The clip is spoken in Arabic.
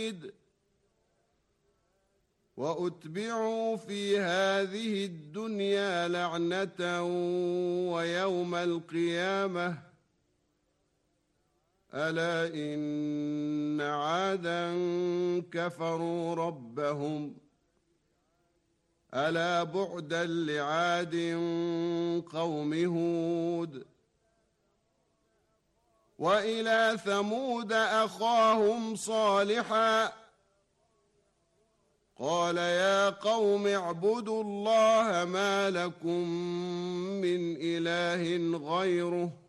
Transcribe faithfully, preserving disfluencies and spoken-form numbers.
بعيد وأتبعوا في هذه الدنيا لعنة ويوم القيامة ألا إن عادا كفروا ربهم ألا بعدا لعاد قوم هود وإلى ثمود أخاهم صالحا قال يا قوم اعبدوا الله ما لكم من إله غيره